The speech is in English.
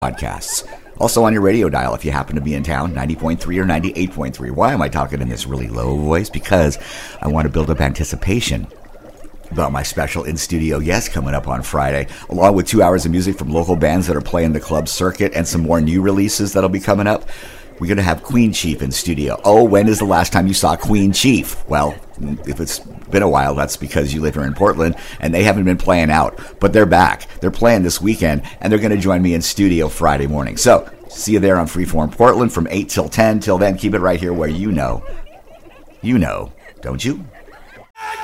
podcasts. Also on your radio dial if you happen to be in town, 90.3 or 98.3. Why am I talking in this really low voice? Because I want to build up anticipation about my special in-studio guest coming up on Friday, along with 2 hours of music from local bands that are playing the club circuit and some more new releases that'll be coming up. We're going to have Queen Chief in studio. Oh, when is the last time you saw Queen Chief? Well, if it's been a while, that's because you live here in Portland, and they haven't been playing out. But they're back. They're playing this weekend, and they're going to join me in studio Friday morning. So, see you there on Freeform Portland from 8 till 10. Till then, keep it right here where you know, don't you?